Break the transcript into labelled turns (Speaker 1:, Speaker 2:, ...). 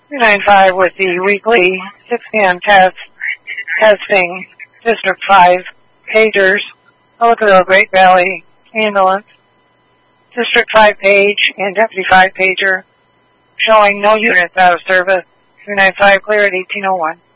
Speaker 1: 295 with the weekly 6 p.m. testing District 5 pagers, Ellicottville Great Valley Ambulance, District 5 page and Deputy 5 pager, showing no units out of service. 295 clear at 1801.